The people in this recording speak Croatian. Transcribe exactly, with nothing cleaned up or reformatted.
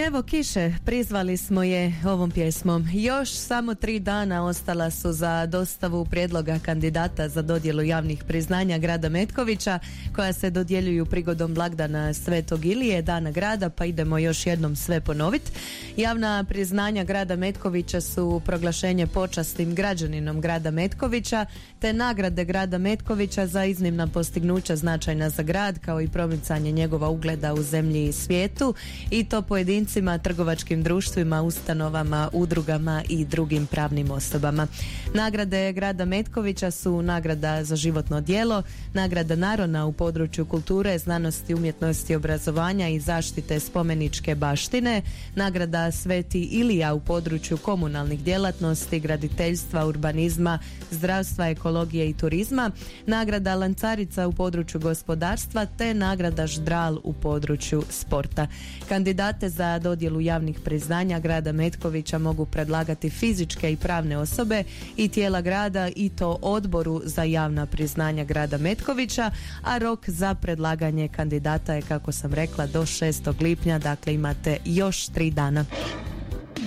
Evo kiše, prizvali smo je ovom pjesmom. Još samo tri dana ostala su za dostavu prijedloga kandidata za dodjelu javnih priznanja grada Metkovića, koja se dodjeljuju prigodom blagdana Svetog Ilije, dana grada, pa idemo još jednom sve ponoviti. Javna priznanja grada Metkovića su proglašenje počasnim građaninom grada Metkovića, te nagrade grada Metkovića za iznimna postignuća značajna za grad, kao i promicanje njegova ugleda u zemlji i svijetu, i to pojedincima, trgovačkim društvima, ustanovama, udrugama i drugim pravnim osobama. Nagrade grada Metkovića su nagrada za životno djelo, nagrada Narona u području kulture, znanosti, umjetnosti, obrazovanja i zaštite spomeničke baštine, nagrada Sveti Ilija u području komunalnih djelatnosti, graditeljstva, urbanizma, zdravstva, ekologije i turizma, nagrada Lancarica u području gospodarstva, te nagrada Ždral u području sporta. Kandidate za dodjelu javnih priznanja grada Metkovića mogu predlagati fizičke i pravne osobe i tijela grada, i to odboru za javna priznanja grada Metkovića, a rok za predlaganje kandidata je, kako sam rekla, do šestog lipnja, dakle imate još tri dana.